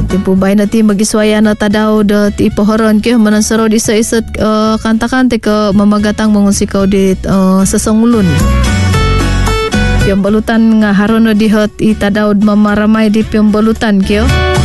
Tempo bay nanti magisuaya na tadaw da ti pohoron kyo manansaro di sa isat kantakan te ke mamagatang mangusikaw di sasangulun. Piambalutan nga haron no dihot itadaw mamaramay di piambalutan kyo.